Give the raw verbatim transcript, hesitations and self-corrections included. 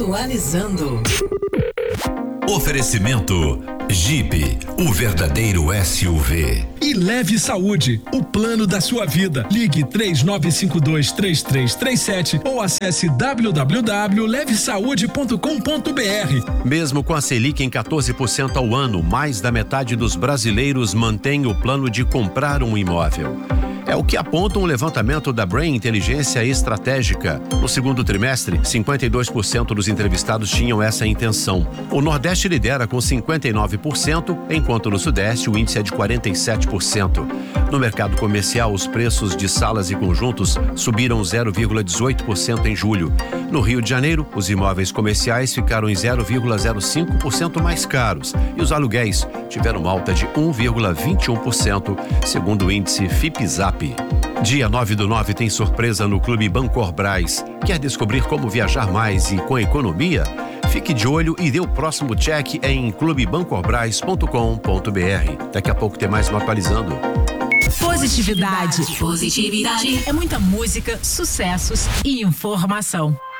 Atualizando. Oferecimento Jeep, o verdadeiro S U V. E Leve Saúde, o plano da sua vida. Ligue três nove cinco dois, três três três sete ou acesse w w w ponto leve saúde ponto com ponto b r. Mesmo com a Selic em quatorze por cento ao ano, mais da metade dos brasileiros mantém o plano de comprar um imóvel. É o que aponta um levantamento da Brain Inteligência Estratégica. No segundo trimestre, cinquenta e dois por cento dos entrevistados tinham essa intenção. O Nordeste lidera com cinquenta e nove por cento, enquanto no Sudeste o índice é de quarenta e sete por cento. No mercado comercial, os preços de salas e conjuntos subiram zero vírgula dezoito por cento em julho. No Rio de Janeiro, os imóveis comerciais ficaram em zero vírgula zero cinco por cento mais caros e os aluguéis tiveram alta de um vírgula vinte e um por cento, segundo o índice Fipzap. Dia nove do nove tem surpresa no Clube Bancorbras. Quer descobrir como viajar mais e com economia? Fique de olho e dê o próximo check em clube bancorbras ponto com ponto b r. Daqui a pouco tem mais um Atualizando. Positividade. Positividade. É muita música, sucessos e informação.